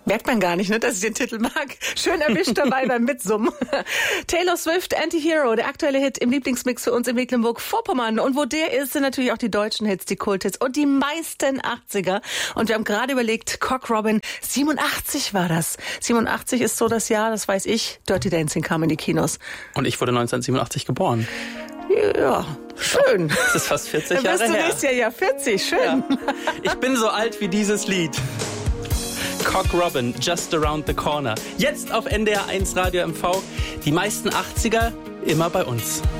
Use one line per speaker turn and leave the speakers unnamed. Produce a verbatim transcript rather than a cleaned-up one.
Merkt man gar nicht, ne, dass ich den Titel mag. Schön erwischt dabei beim Mitsummen. Taylor Swift, Anti-Hero, der aktuelle Hit im Lieblingsmix für uns in Mecklenburg-Vorpommern. Und wo der ist, sind natürlich auch die deutschen Hits, die Kulthits und die meisten achtziger. Und wir haben gerade überlegt, Cock Robin, siebenundachtzig war das. siebenundachtzig ist so das Jahr, das weiß ich, Dirty Dancing kam in die Kinos.
Und ich wurde neunzehnhundertsiebenundachtzig geboren.
Ja, schön.
Das ist fast vierzig Jahre her.
Dann bist du nächstes Jahr ja vierzig, schön.
Ja. Ich bin so alt wie dieses Lied. Cock Robin, Just Around the Corner. Jetzt auf N D R eins Radio M V. Die meisten achtziger immer bei uns.